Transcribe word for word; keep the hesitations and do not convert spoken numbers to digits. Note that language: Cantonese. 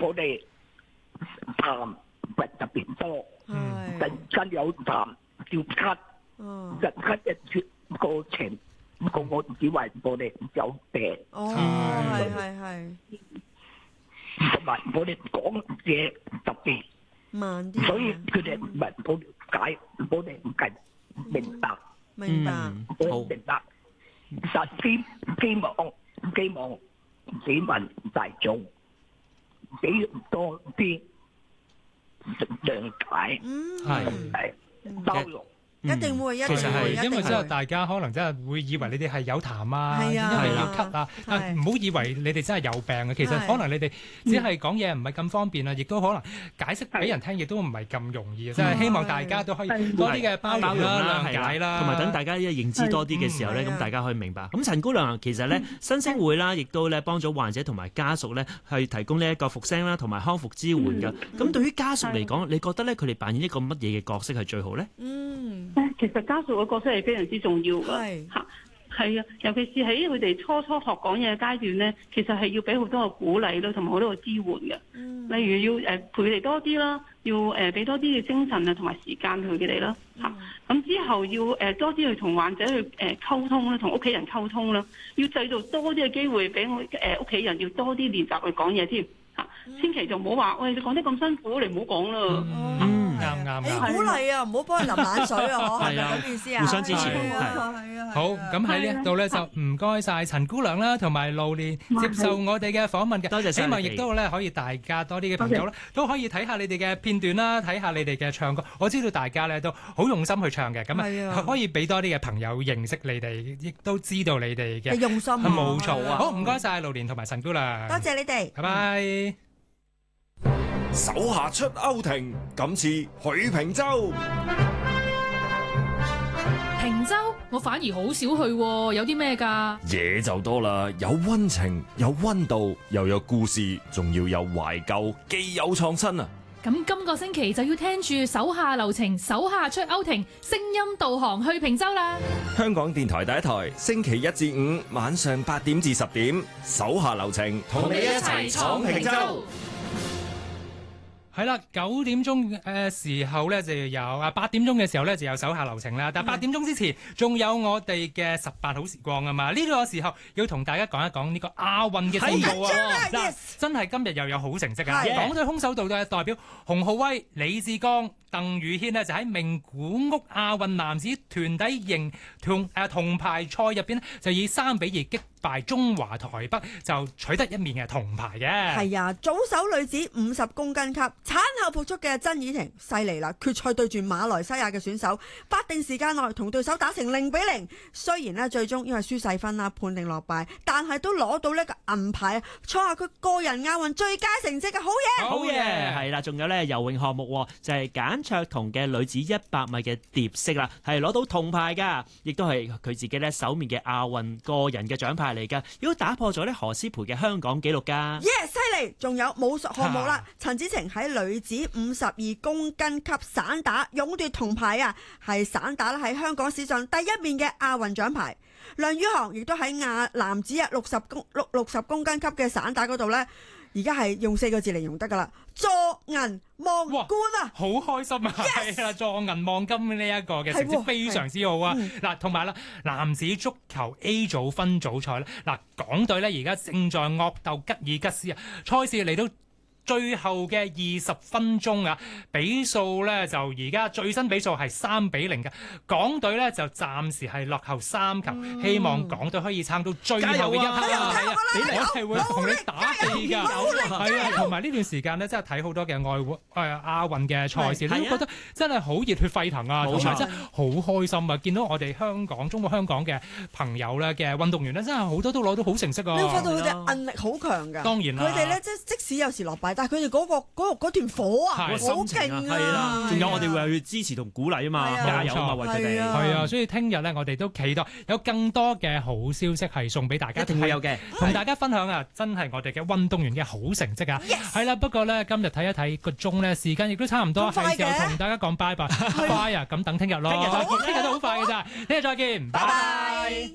我哋痰特特別多，突然間有痰要咳，一咳一咳過程，個個以為我哋有病。 哦，係係係。 同埋我哋講嘢特別慢啲， 所以佢哋唔係好了解，我哋唔計明白。 明白， 我明白。實希希望希望市民大眾俾多啲諒解，係包容。 一定會，一定會。 其實係因為真係會大家可能真係會以為你哋係有痰啊， 係啊因為要咳啊，但唔好以為你哋真係有病嘅。其實可能你哋只係講嘢唔係咁方便啊，亦都可能解釋俾人聽，亦都唔係咁容易啊。即係希望大家都可以多啲嘅包容啦、諒解啦， 同埋等大家一認知多啲嘅時候咧，咁大家可以明白。咁陳姑娘其實咧，新星會啦，亦都咧幫咗患者同埋家屬咧，去提供呢一個復聲啦，同埋康復支援㗎。咁對於家屬嚟講，你覺得咧佢哋扮演一個乜嘢嘅角色係最好咧？ 嗯。 其實家屬嘅角色係非常之重要㗎，嚇係啊，尤其是喺佢哋初初學講嘢嘅階段咧，其實係要俾好多嘅鼓勵啦，同埋好多嘅支援嘅。嗯、例如要誒陪佢哋多啲啦，要誒俾多啲嘅精神啊，同埋時間去佢哋啦，嚇、嗯。咁之後要誒多啲去同患者去誒溝通啦，同屋企人溝通啦，要製造多啲嘅機會俾我誒屋企人要多啲練習去講嘢添，嚇。千祈就唔好話喂，你講得咁辛苦，你唔好講啦。 嗯啱啱， 你鼓勵啊，唔好幫佢淋冷水啊，嗬，係咪咁意思啊？ 互相支持， 係啊。 好，咁喺呢一度咧就唔該晒陳姑娘啦，同埋露蓮接受我哋嘅訪問嘅， 多謝。 希望亦都咧可以大家多啲嘅朋友咧都可以睇下你哋嘅片段啦，睇下你哋嘅唱歌。我知道大家咧都好用心去唱嘅，咁啊可以俾多啲嘅朋友認識你哋，亦都知道你哋嘅用心。 冇錯啊！好，唔該晒露蓮同埋陳姑娘， 多謝你哋， 拜拜。 手下出歐庭，今次去平洲。 平洲我反而好少去喎，有啲咩㗎？ 嘢就多啦，有溫情，有溫度，又有故事，仲要有懷舊，既有創新啊！ 咁今個星期就要聽住手下留情，手下出歐庭，聲音導航去平洲啦！ 香港電台第一台，星期一至五晚上八點至十點，手下留情，同你一齊闖平洲。 係啦，九點鐘誒時候咧就有啊，八點鐘嘅時候咧就有手下留情啦。但係八點鐘之前仲有我哋嘅十八好時光啊嘛。呢、這個時候要同大家講一講呢個亞運嘅情報啊！嗱，真係今日又有好成績啊！港隊空手道嘅代表洪浩威、李志剛、鄧宇軒呢，就喺名古屋亞運男子團體型銅誒銅牌賽入邊呢，就以三比二擊敗中華台北，就取得一面嘅銅牌嘅。 係啊，組手女子五十公斤級產後復出嘅曾以婷犀利啦！決賽對住馬來西亞嘅選手，法定時間內同對手打成零比零。雖然呢最終因為輸細分啦判定落敗，但係都攞到呢個銀牌啊，創下佢個人亞運最佳成績嘅好嘢。 好嘢係啦，仲有呢游泳項目就係簡卓彤嘅女子一百米嘅蝶式啦，係攞到銅牌噶，亦都係佢自己呢首面嘅亞運個人嘅獎牌嚟噶，亦都打破咗呢何詩蓓嘅香港紀錄噶。 耶，犀利！仲有武術項目啦，陳芷晴喺女子五十二公斤級散打勇奪銅牌啊，係散打喺香港史上第一面嘅亞運獎牌。梁宇航亦都喺亞男子啊六十公六六十公斤級嘅散打嗰度呢，而家係用四個字嚟用得噶啦，坐銀望冠啊！ 好開心啊！係啦，坐銀望金呢一個嘅成績非常之好啊！嗱，同埋啦，男子足球 A 組分組賽咧，嗱，港隊咧而家正在惡鬥吉爾吉斯啊，賽事嚟到最後嘅二十分鐘啊，比數咧就而家最新比數係三比零嘅，港隊咧就暫時係落後三球，嗯、希望港隊可以撐到最後嘅一刻啊！係啊，我係會同你打氣㗎，係啊，同埋呢段時間咧真係睇好多嘅外誒亞運嘅賽事，你都覺得真係好熱血沸騰啊，同埋真係好開心啊！見到我哋香港中國香港嘅朋友咧嘅運動員咧，真係好多都攞到好成績啊！ 你發覺佢哋韌力好強㗎， 當然啦， 佢哋咧即即使有時落敗。但係佢哋嗰個嗰嗰團火啊，好勁啊！ 仲有我哋會去支持同鼓勵啊嘛，加油啊嘛，為佢哋係啊！所以聽日咧，我哋都期待有更多嘅好消息係送俾大家， 一定會有嘅， 同大家分享啊！真係我哋嘅運動員嘅好成績啊！係啦，不過咧今日睇一睇個鐘咧，時間亦都差唔多，係時候同大家講拜拜，快啊！咁等聽日咯，聽日都好快嘅咋，聽日再見，拜拜。